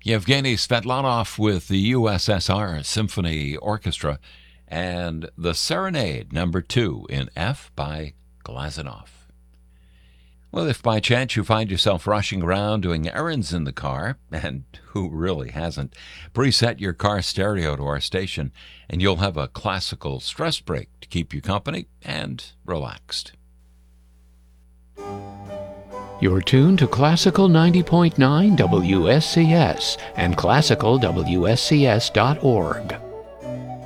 Yevgeny Svetlanov with the USSR Symphony Orchestra and the Serenade No. 2 in F by Glazunov. Well, if by chance you find yourself rushing around doing errands in the car, and who really hasn't, preset your car stereo to our station and you'll have a classical stress break to keep you company and relaxed. You're tuned to Classical 90.9 WSCS and classicalwscs.org.